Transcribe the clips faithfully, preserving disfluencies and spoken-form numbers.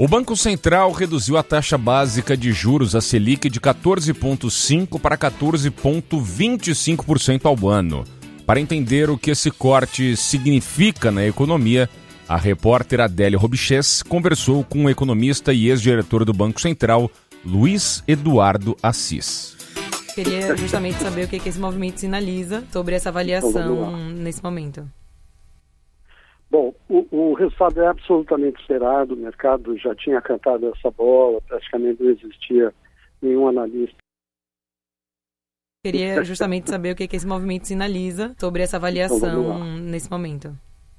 O Banco Central reduziu a taxa básica de juros, a Selic, de quatorze vírgula cinco por cento para quatorze vírgula vinte e cinco por cento ao ano. Para entender o que esse corte significa na economia, a repórter Adélia Robiches conversou com o economista e ex-diretor do Banco Central, Luiz Eduardo Assis. Queria justamente saber o que esse movimento sinaliza sobre essa avaliação nesse momento. Bom, o, o resultado é absolutamente esperado, o mercado já tinha cantado essa bola, praticamente não existia nenhum analista. Queria justamente saber o que esse movimento sinaliza sobre essa avaliação nesse momento.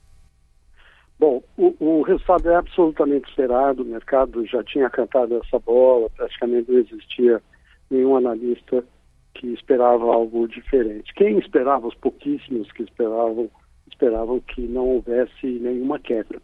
Bom, o, o resultado é absolutamente esperado, o mercado já tinha cantado essa bola, praticamente não existia nenhum analista que esperava algo diferente. Quem esperava, os pouquíssimos que esperavam, esperavam que não houvesse nenhuma queda.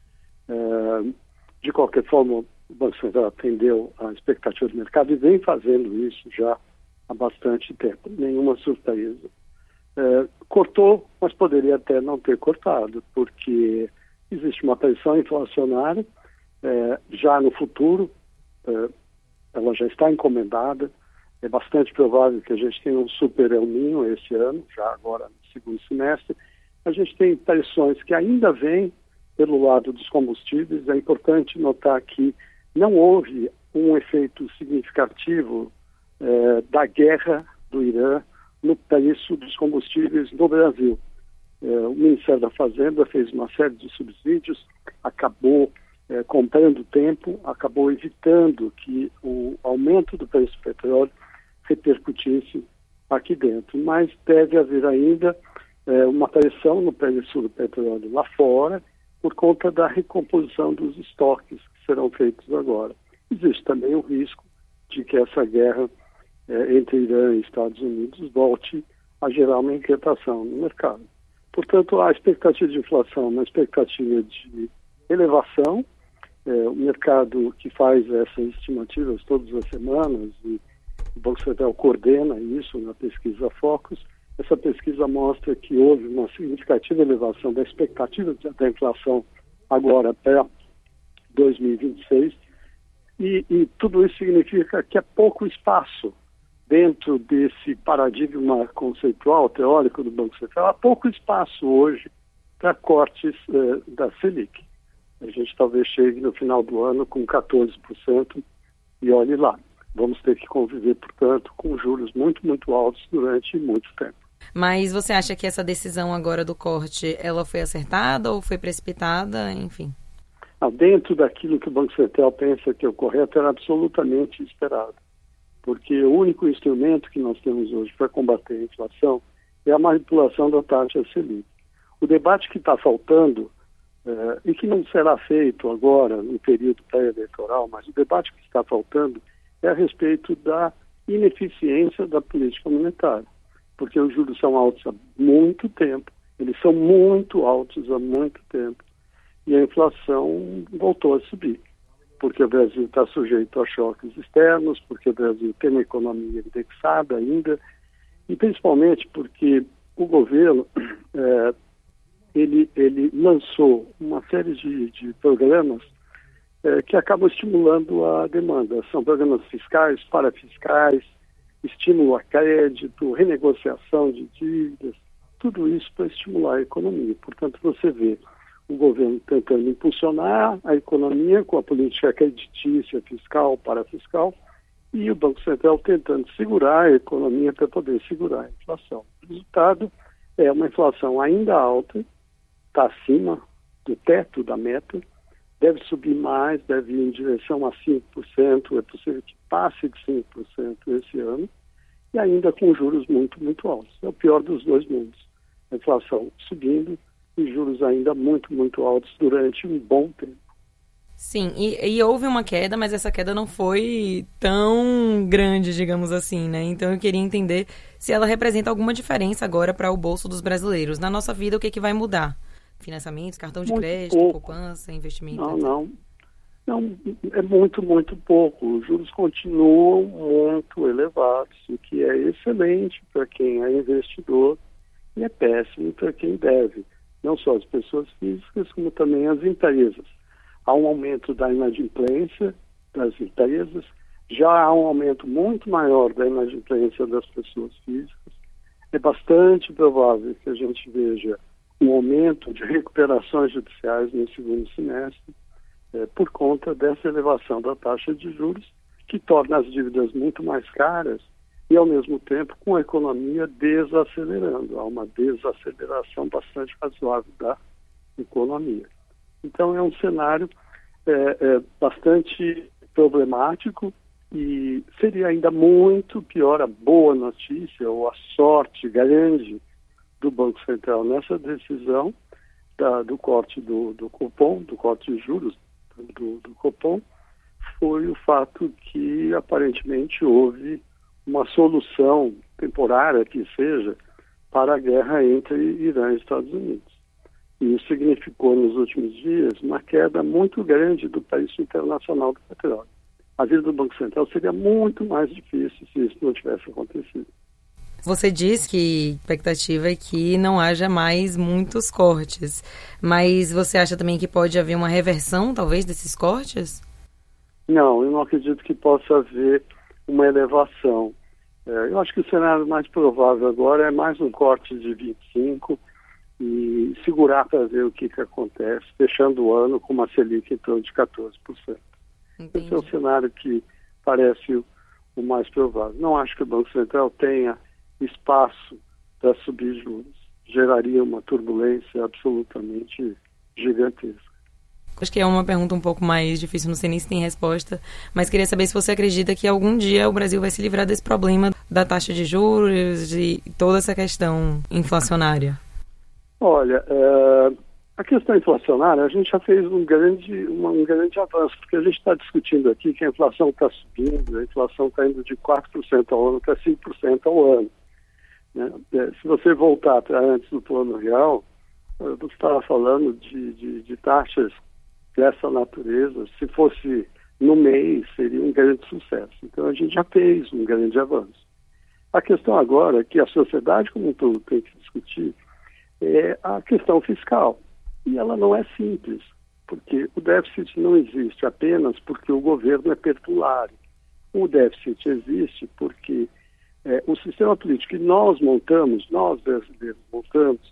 Uh, de qualquer forma, o Banco Central atendeu a expectativa do mercado e vem fazendo isso já há bastante tempo. Nenhuma surpresa. Uh, cortou, mas poderia até não ter cortado, porque existe uma pressão inflacionária uh, já no futuro, uh, ela já está encomendada. É bastante provável que a gente tenha um super El Niño esse ano, já agora no segundo semestre. A gente tem pressões que ainda vêm pelo lado dos combustíveis. É importante notar que não houve um efeito significativo eh, da guerra do Irã no preço dos combustíveis no Brasil. Eh, o Ministério da Fazenda fez uma série de subsídios, acabou eh, comprando tempo, acabou evitando que o aumento do preço do petróleo repercutisse aqui dentro. Mas deve haver ainda É, uma pressão no preço do petróleo lá fora por conta da recomposição dos estoques que serão feitos agora. Existe também o risco de que essa guerra é, entre Irã e Estados Unidos volte a gerar uma inquietação no mercado. Portanto, a expectativa de inflação, uma expectativa de elevação, é, o mercado que faz essas estimativas todas as semanas, e o Banco Central coordena isso na pesquisa Focus. Essa pesquisa mostra que houve uma significativa elevação da expectativa da inflação agora até dois mil e vinte e seis, e, e tudo isso significa que há pouco espaço dentro desse paradigma conceitual, teórico do Banco Central, há pouco espaço hoje para cortes eh, da Selic. A gente talvez chegue no final do ano com quatorze por cento e olhe lá. Vamos ter que conviver, portanto, com juros muito, muito altos durante muito tempo. Mas você acha que essa decisão agora do corte, ela foi acertada ou foi precipitada, enfim? Ah, dentro daquilo que o Banco Central pensa que é o correto, era absolutamente esperado. Porque o único instrumento que nós temos hoje para combater a inflação é a manipulação da taxa Selic. O debate que está faltando, eh, e que não será feito agora, no período pré-eleitoral, mas o debate que está faltando é a respeito da ineficiência da política monetária. Porque os juros são altos há muito tempo, eles são muito altos há muito tempo, e a inflação voltou a subir, porque o Brasil está sujeito a choques externos, porque o Brasil tem uma economia indexada ainda, e principalmente porque o governo é, ele, ele lançou uma série de, de programas é, que acabam estimulando a demanda. São programas fiscais, parafiscais, estímulo a crédito, renegociação de dívidas, tudo isso para estimular a economia. Portanto, você vê o governo tentando impulsionar a economia com a política creditícia, fiscal, parafiscal, e o Banco Central tentando segurar a economia para poder segurar a inflação. O resultado é uma inflação ainda alta, está acima do teto da meta, deve subir mais, deve ir em direção a cinco por cento, é possível que passe de cinco por cento esse ano, e ainda com juros muito, muito altos. É o pior dos dois mundos. A inflação subindo e juros ainda muito, muito altos durante um bom tempo. Sim, e, e houve uma queda, mas essa queda não foi tão grande, digamos assim, né? Então eu queria entender se ela representa alguma diferença agora para o bolso dos brasileiros. Na nossa vida, o que, que vai mudar? Financiamentos, cartão de muito crédito, pouco. poupança, investimento? Não, não. Não, é muito, muito pouco. Os juros continuam muito elevados, o que é excelente para quem é investidor e é péssimo para quem deve. Não só as pessoas físicas, como também as empresas. há um aumento da inadimplência das empresas, já há um aumento muito maior da inadimplência das pessoas físicas. É bastante provável que a gente veja um aumento de recuperações judiciais no segundo semestre, é, por conta dessa elevação da taxa de juros, que torna as dívidas muito mais caras e, ao mesmo tempo, com a economia desacelerando. Há uma desaceleração bastante razoável da economia. Então, é um cenário é, é, bastante problemático e seria ainda muito pior a boa notícia ou a sorte grande do Banco Central nessa decisão da, do corte do, do cupom, do corte de juros do, do cupom, foi o fato que aparentemente houve uma solução temporária que seja para a guerra entre Irã e Estados Unidos. E isso significou nos últimos dias uma queda muito grande do preço internacional do petróleo. A vida do Banco Central seria muito mais difícil se isso não tivesse acontecido. Você disse que a expectativa é que não haja mais muitos cortes, mas você acha também que pode haver uma reversão, talvez, desses cortes? Não, eu não acredito que possa haver uma elevação. É, eu acho que o cenário mais provável agora é mais um corte de vinte e cinco e segurar para ver o que, que acontece, fechando o ano com uma Selic em torno de quatorze por cento. Entendi. Esse é o cenário que parece o, o mais provável. Não acho que o Banco Central tenha espaço para subir juros. Geraria uma turbulência absolutamente gigantesca. Acho que é uma pergunta um pouco mais difícil, não sei nem se tem resposta, mas queria saber se você acredita que algum dia o Brasil vai se livrar desse problema da taxa de juros e toda essa questão inflacionária. Olha, é, a questão inflacionária, a gente já fez um grande, uma, um grande avanço, porque a gente está discutindo aqui que a inflação está subindo, a inflação está indo de quatro por cento ao ano para cinco por cento ao ano. Né? É, se você voltar para antes do Plano Real, você estava falando de, de, de taxas dessa natureza, se fosse no mês, seria um grande sucesso. Então, a gente já fez um grande avanço. A questão agora, que a sociedade como um todo tem que discutir, é a questão fiscal. E ela não é simples, porque o déficit não existe apenas porque o governo é perdulário. O déficit existe porque é, o sistema político que nós montamos, nós brasileiros montamos,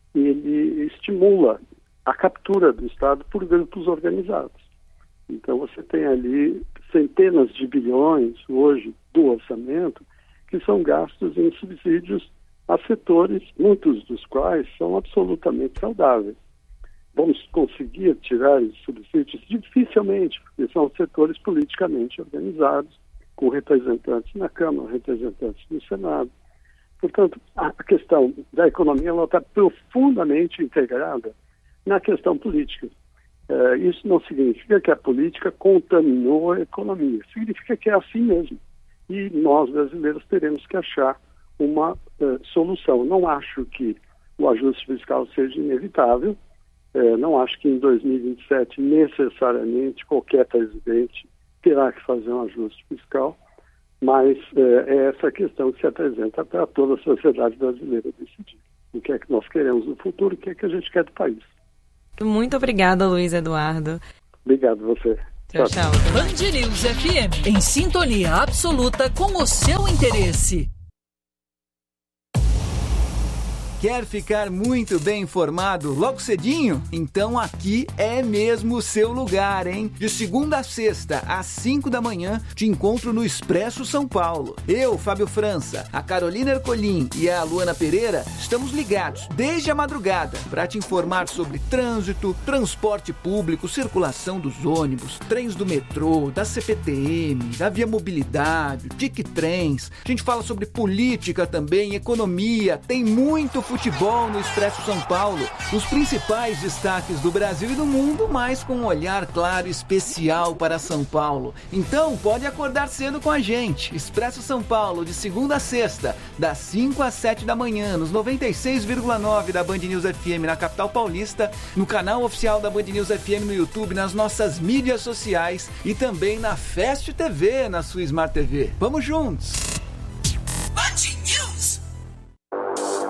ele estimula a captura do Estado por grupos organizados. Então você tem ali centenas de bilhões hoje do orçamento que são gastos em subsídios a setores, muitos dos quais são absolutamente saudáveis. Vamos conseguir tirar esses subsídios? Dificilmente, porque são setores politicamente organizados, com representantes na Câmara, representantes no Senado. Portanto, a questão da economia está profundamente integrada na questão política. Uh, isso não significa que a política contaminou a economia, significa que é assim mesmo. E nós, brasileiros, teremos que achar uma uh, solução. Não acho que o ajuste fiscal seja inevitável, uh, não acho que em dois mil e vinte e sete necessariamente qualquer presidente terá que fazer um ajuste fiscal, mas uh, é essa questão que se apresenta para toda a sociedade brasileira decidir. O que é que nós queremos no futuro, o que é que a gente quer do país. Muito obrigada, Luiz Eduardo. Obrigado a você. Tchau, tchau. Band News F M, em sintonia absoluta com o seu interesse. Quer ficar muito bem informado logo cedinho? Então aqui é mesmo o seu lugar, hein? De segunda a sexta, às cinco da manhã, te encontro no Expresso São Paulo. Eu, Fábio França, a Carolina Ercolim e a Luana Pereira estamos ligados desde a madrugada para te informar sobre trânsito, transporte público, circulação dos ônibus, trens do metrô, da C P T M, da Via Mobilidade, Tic Trens. A gente fala sobre política também, economia, tem muito futebol no Expresso São Paulo, os principais destaques do Brasil e do mundo, mas com um olhar claro e especial para São Paulo. Então pode acordar cedo com a gente. Expresso São Paulo, de segunda a sexta, das cinco às sete da manhã, nos noventa e seis vírgula nove da Band News F M na capital paulista, no canal oficial da Band News F M no YouTube, nas nossas mídias sociais e também na Fast T V, na sua Smart T V. Vamos juntos! Band News!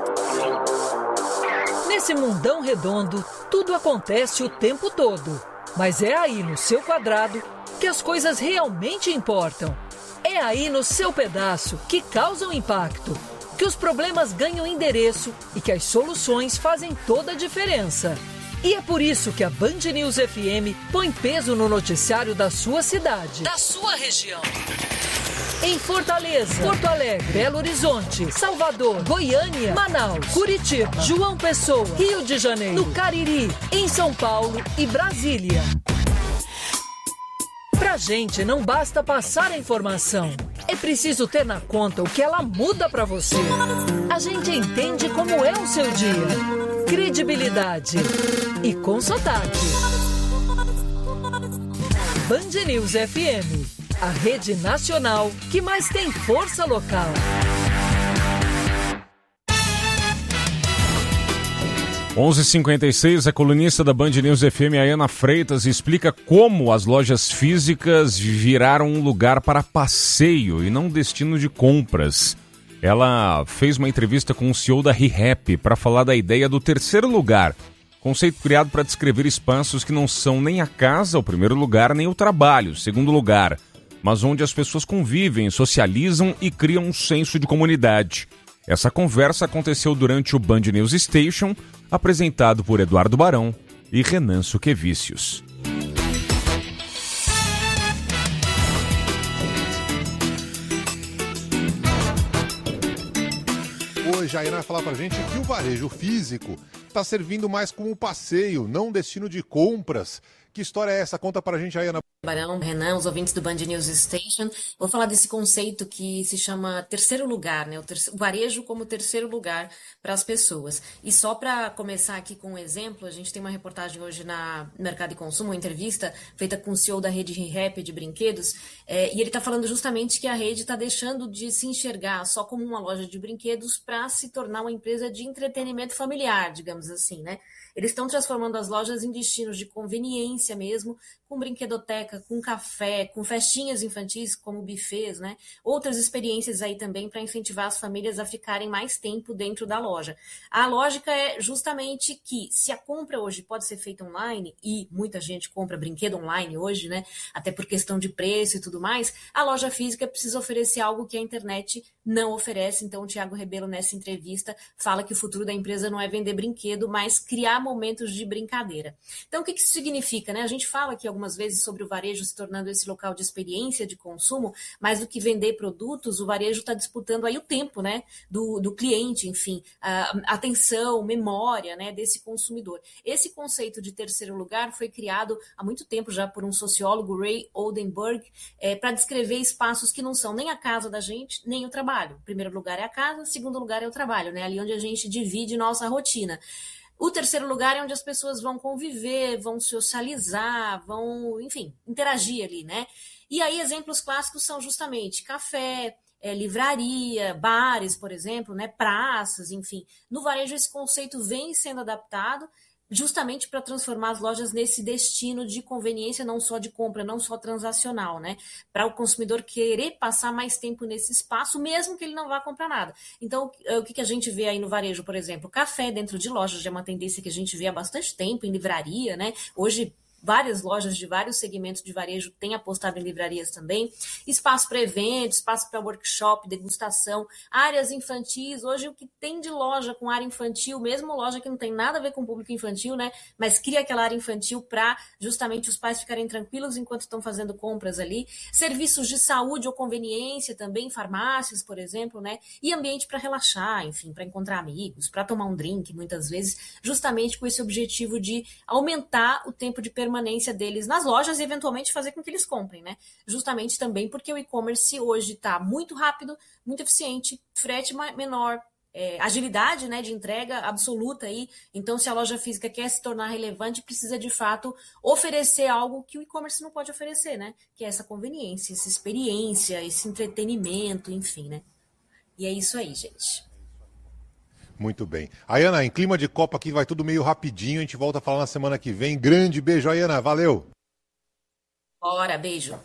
Nesse mundão redondo, tudo acontece o tempo todo. Mas é aí no seu quadrado que as coisas realmente importam. É aí no seu pedaço que causam impacto, que os problemas ganham endereço e que as soluções fazem toda a diferença. E é por isso que a Band News F M põe peso no noticiário da sua cidade, da sua região. Em Fortaleza, Porto Alegre, Belo Horizonte, Salvador, Goiânia, Manaus, Curitiba, João Pessoa, Rio de Janeiro, no Cariri, em São Paulo e Brasília. Pra gente não basta passar a informação, é preciso ter na conta o que ela muda pra você. A gente entende como é o seu dia. Credibilidade e com sotaque. Band News F M, a rede nacional que mais tem força local. onze e cinquenta e seis, a colunista da Band News F M, a Ana Freitas, explica como as lojas físicas viraram um lugar para passeio e não destino de compras. Ela fez uma entrevista com o C E O da ReHap para falar da ideia do terceiro lugar, conceito criado para descrever espaços que não são nem a casa, o primeiro lugar, nem o trabalho, o segundo lugar, mas onde as pessoas convivem, socializam e criam um senso de comunidade. Essa conversa aconteceu durante o Band News Station, apresentado por Eduardo Barão e Renan Suquevicius. Hoje a Ana vai falar pra gente que o varejo físico está servindo mais como passeio, não destino de compras. Que história é essa? Conta pra gente aí, Ana. Barão, Renan, os ouvintes do Band News Station. Vou falar desse conceito que se chama terceiro lugar, né? O, terceiro, o varejo como terceiro lugar para as pessoas. E só para começar aqui com um exemplo, a gente tem uma reportagem hoje na Mercado e Consumo, uma entrevista feita com o C E O da rede ReHap de brinquedos, é, e ele está falando justamente que a rede está deixando de se enxergar só como uma loja de brinquedos para se tornar uma empresa de entretenimento familiar, digamos assim, né? Eles estão transformando as lojas em destinos de conveniência mesmo, com brinquedoteca, com café, com festinhas infantis, como buffets, né? Outras experiências aí também para incentivar as famílias a ficarem mais tempo dentro da loja. A lógica é justamente que se a compra hoje pode ser feita online, e muita gente compra brinquedo online hoje, né? Até por questão de preço e tudo mais, a loja física precisa oferecer algo que a internet não oferece. Então o Thiago Rebelo, nessa entrevista, fala que o futuro da empresa não é vender brinquedo, mas criar momentos de brincadeira. Então o que isso significa, né? A gente fala aqui algumas vezes sobre o varejo se tornando esse local de experiência de consumo, mais do que vender produtos, o varejo está disputando aí o tempo, né, do, do cliente, enfim, a atenção, memória, né, desse consumidor. Esse conceito de terceiro lugar foi criado há muito tempo já por um sociólogo, Ray Oldenburg, é, para descrever espaços que não são nem a casa da gente, nem o trabalho. O primeiro lugar é a casa, o segundo lugar é o trabalho, né, ali onde a gente divide nossa rotina. O terceiro lugar é onde as pessoas vão conviver, vão socializar, vão, enfim, interagir ali, né? E aí exemplos clássicos são justamente café, é, livraria, bares, por exemplo, né? Praças, enfim. No varejo esse conceito vem sendo adaptado justamente para transformar as lojas nesse destino de conveniência, não só de compra, não só transacional, né? Para o consumidor querer passar mais tempo nesse espaço, mesmo que ele não vá comprar nada. Então, o que a gente vê aí no varejo, por exemplo? Café dentro de lojas já é uma tendência que a gente vê há bastante tempo, em livraria, né? Hoje, várias lojas de vários segmentos de varejo têm apostado em livrarias também. Espaço para eventos, espaço para workshop, degustação, áreas infantis. Hoje o que tem de loja com área infantil, mesmo loja que não tem nada a ver com o público infantil, né? Mas cria aquela área infantil para justamente os pais ficarem tranquilos enquanto estão fazendo compras ali. Serviços de saúde ou conveniência também, farmácias, por exemplo, né? E ambiente para relaxar, enfim, para encontrar amigos, para tomar um drink, muitas vezes, justamente com esse objetivo de aumentar o tempo de permanência permanência deles nas lojas e eventualmente fazer com que eles comprem, né? Justamente também porque o e-commerce hoje está muito rápido, muito eficiente, frete menor, é, agilidade, né, de entrega absoluta aí. Então, se a loja física quer se tornar relevante, precisa de fato oferecer algo que o e-commerce não pode oferecer, né? Que é essa conveniência, essa experiência, esse entretenimento, enfim, né? E é isso aí, gente. Muito bem. Ayana, em clima de Copa aqui vai tudo meio rapidinho, a gente volta a falar na semana que vem. Grande beijo, Ayana, valeu! Bora, beijo!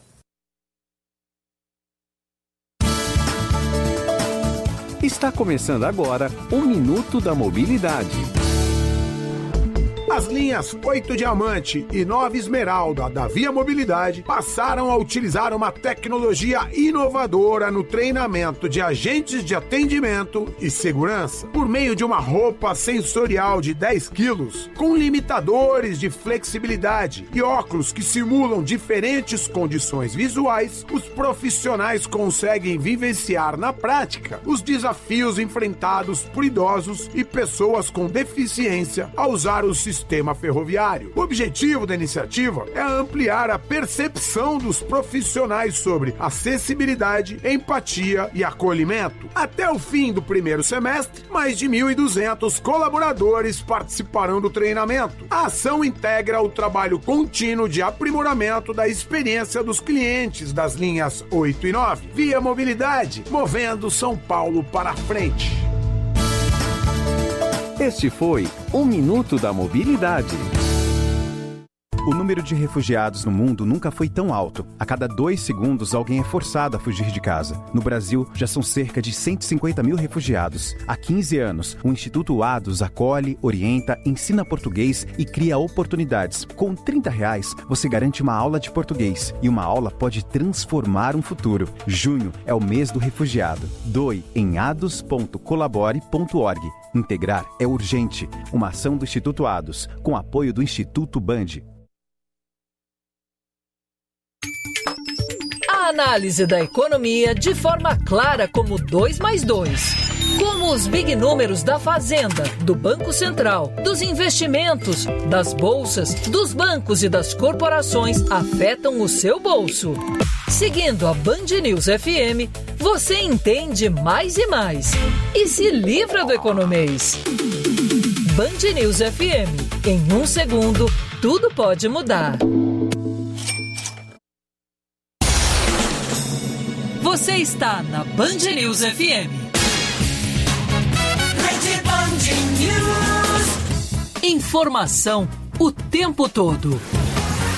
Está começando agora o Minuto da Mobilidade. As linhas oito Diamante e nove Esmeralda da Via Mobilidade passaram a utilizar uma tecnologia inovadora no treinamento de agentes de atendimento e segurança por meio de uma roupa sensorial de dez quilos com limitadores de flexibilidade e óculos que simulam diferentes condições visuais. Os profissionais conseguem vivenciar na prática os desafios enfrentados por idosos e pessoas com deficiência ao usar o sistema ferroviário. O objetivo da iniciativa é ampliar a percepção dos profissionais sobre acessibilidade, empatia e acolhimento. Até o fim do primeiro semestre, mais de mil e duzentos colaboradores participarão do treinamento. A ação integra o trabalho contínuo de aprimoramento da experiência dos clientes das linhas oito e nove. Via Mobilidade, movendo São Paulo para frente. Este foi o Minuto da Mobilidade. O número de refugiados no mundo nunca foi tão alto. A cada dois segundos, alguém é forçado a fugir de casa. No Brasil, já são cerca de cento e cinquenta mil refugiados. Há quinze anos, o Instituto Ados acolhe, orienta, ensina português e cria oportunidades. Com trinta reais, você garante uma aula de português. E uma aula pode transformar um futuro. Junho é o mês do refugiado. Doe em ados ponto colabore ponto org. Integrar é urgente. Uma ação do Instituto Ados, com apoio do Instituto Band. A análise da economia de forma clara como dois mais dois. Como os big números da Fazenda, do Banco Central, dos investimentos, das bolsas, dos bancos e das corporações afetam o seu bolso. Seguindo a Band News F M, você entende mais e mais. E se livra do economês. Band News F M. Em um segundo, tudo pode mudar. Você está na Band News F M. Rede Band News. Informação o tempo todo.